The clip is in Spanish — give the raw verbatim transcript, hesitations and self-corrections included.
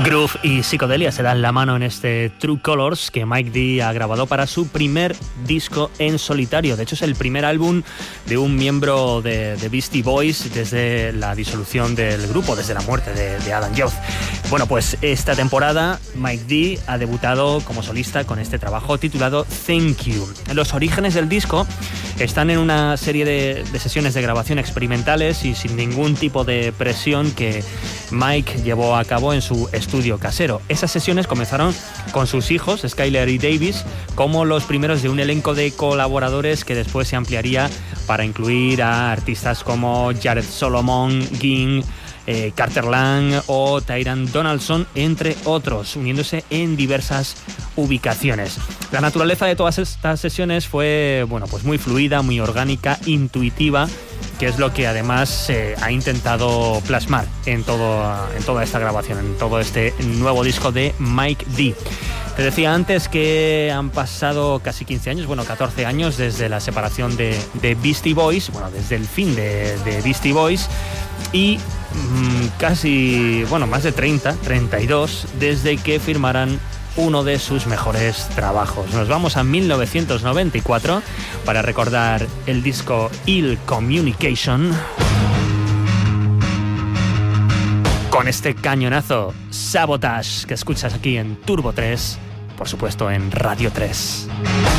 Groove y psicodelia se dan la mano en este True Colors que Mike D ha grabado para su primer disco en solitario. De hecho, es el primer álbum de un miembro de, de Beastie Boys desde la disolución del grupo, desde la muerte de, de Adam Young. Bueno, pues esta temporada Mike D ha debutado como solista con este trabajo titulado Thank You. Los orígenes del disco están en una serie de, de sesiones de grabación experimentales y sin ningún tipo de presión que Mike llevó a cabo en su estudio casero. Esas sesiones comenzaron con sus hijos, Skyler y Davis, como los primeros de un elenco de colaboradores que después se ampliaría para incluir a artistas como Jared Solomon, Ging, eh, Carter Lang o Tyran Donaldson, entre otros, uniéndose en diversas ubicaciones. La naturaleza de todas estas sesiones fue, bueno, pues muy fluida, muy orgánica, intuitiva, que es lo que además eh, ha intentado plasmar en, todo, en toda esta grabación, en todo este nuevo disco de Mike D. Te decía antes que han pasado casi quince años, bueno, catorce años desde la separación de, de Beastie Boys, bueno, desde el fin de, de Beastie Boys, y mmm, casi, bueno, más de treinta, treinta y dos, desde que firmaran uno de sus mejores trabajos. Nos vamos a mil novecientos noventa y cuatro para recordar el disco Ill Communication con este cañonazo Sabotage que escuchas aquí en Turbo tres, por supuesto en Radio tres.